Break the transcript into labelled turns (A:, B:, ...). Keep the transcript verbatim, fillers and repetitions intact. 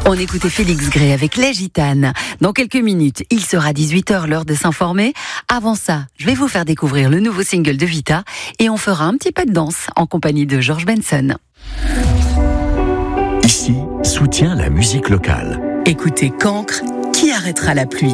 A: On écoutait Félix Gray avec Les Gitanes. Dans quelques minutes, il sera dix-huit heures, l'heure de s'informer. Avant ça, je vais vous faire découvrir le nouveau single de Vita et on fera un petit peu de danse en compagnie de George Benson.
B: Ici, soutient la musique locale.
C: Écoutez Cancre, qui arrêtera la pluie ?